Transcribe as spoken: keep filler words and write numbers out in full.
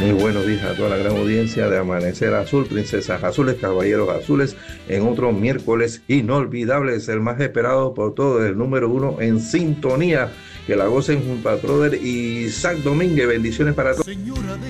Muy buenos días a toda la gran audiencia de Amanecer Azul, Princesas Azules, Caballeros Azules, en otro miércoles inolvidable, es el más esperado por todos, el número uno en sintonía. Que la gocen junto a brother Isaac Domínguez. Bendiciones para todos.